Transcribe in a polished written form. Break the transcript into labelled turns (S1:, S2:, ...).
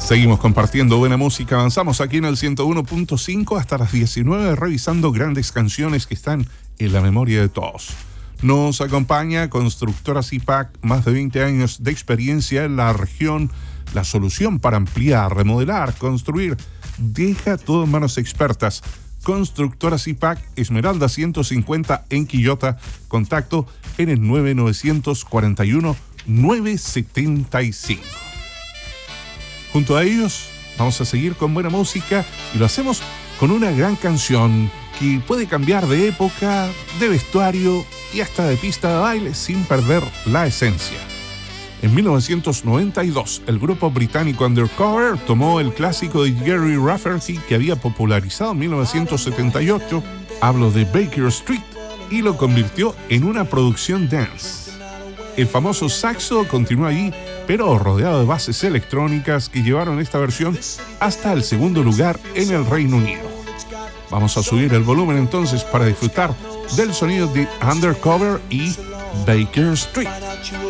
S1: Seguimos compartiendo buena música, avanzamos aquí en el 101.5 hasta las 19 revisando grandes canciones que están en la memoria de todos. Nos acompaña Constructora Zipac, más de 20 años de experiencia en la región, la solución para ampliar, remodelar, construir. Deja todo en manos expertas. Constructora Zipac, Esmeralda 150 en Quillota. Contacto en el 9941 975. Junto a ellos vamos a seguir con buena música y lo hacemos con una gran canción que puede cambiar de época, de vestuario y hasta de pista de baile sin perder la esencia. En 1992, el grupo británico Undercover tomó el clásico de Gerry Rafferty que había popularizado en 1978, hablo de Baker Street, y lo convirtió en una producción dance. El famoso saxo continuó allí, pero rodeado de bases electrónicas que llevaron esta versión hasta el segundo lugar en el Reino Unido. Vamos a subir el volumen entonces para disfrutar del sonido de Undercover y Baker Street.